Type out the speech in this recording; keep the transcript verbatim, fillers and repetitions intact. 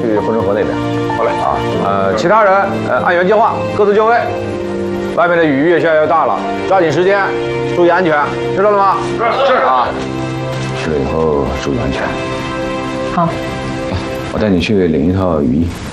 去护城河那边。 好嘞啊，呃，其他人呃按原计划各自就位。外面的雨越下越大了，抓紧时间，注意安全，知道了吗？ 是是啊。去了以后注意安全。 好。 我带你去领一套雨衣。